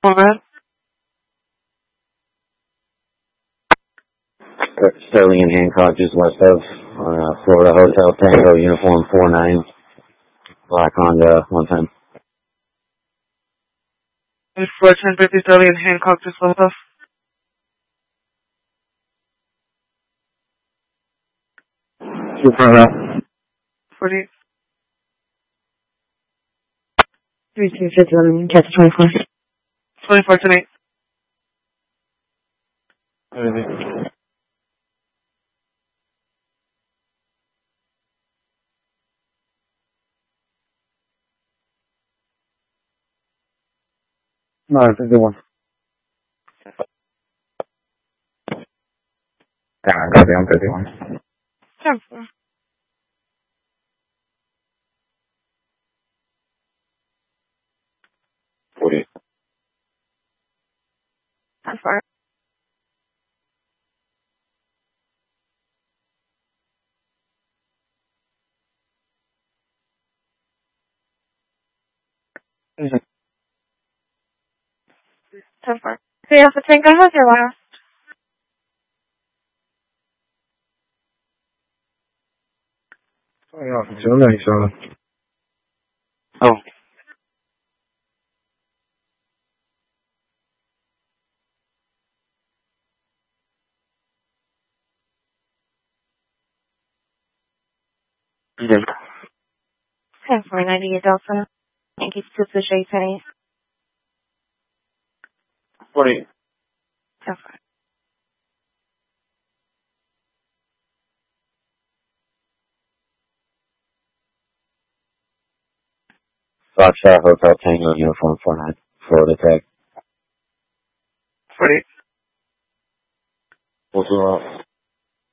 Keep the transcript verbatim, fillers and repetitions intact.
Format. Sterling and Hancock, just west of uh, Florida Hotel Tango, uniform four nine, black Honda, one ten. Flight ten fifty Sterling and Hancock, just west of. forty. three two six eleven, catch twenty-four. twenty-four ten eight. No, I think the one. Yeah, I got the on fifty-one. ten four. forty. ten four. ten four. So Alpha Tango, how's your last? Oh, yeah, so nice, uh. Oh. Yeah. ten four ninety-eight Delta. Yankee two fish eight penny. forty. ten four. Foxtrot Hotel Tango, uniform four nine, Florida Tech. forty. What's wrong?